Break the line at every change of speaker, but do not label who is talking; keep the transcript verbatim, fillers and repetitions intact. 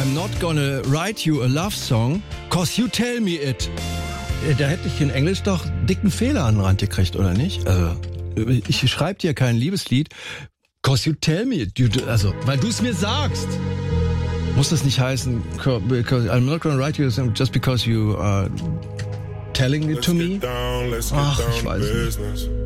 I'm not gonna write you a love song, cause you tell me it. Da hätte ich in Englisch doch dicken Fehler an den Rand gekriegt, oder nicht? Also, ich schreibe dir kein Liebeslied, cause you tell me it. Also, weil du es mir sagst. Muss das nicht heißen, because I'm not gonna write you a song just because you are telling it to me? Ach, ich weiß nicht.